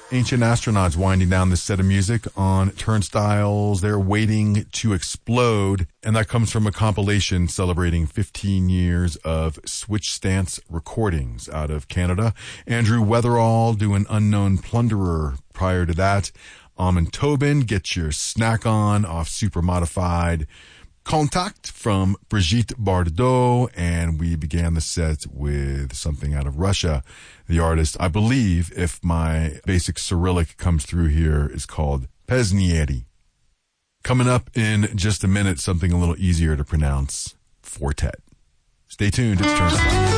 Ancient Astronauts winding down this set of music on Turnstiles. They're Waiting to Explode, and that comes from a compilation celebrating 15 years of Switch Stance recordings out of Canada. Andrew Weatherall doing Unknown Plunderer prior to that. Amon Tobin, Get Your Snack On off Super Modified. Contact from Brigitte Bardot, and we began the set with something out of Russia. The artist, I believe, if my basic Cyrillic comes through here, is called Pesnieri. Coming up in just a minute, something a little easier to pronounce, Fortet. Stay tuned, it's Turnstile.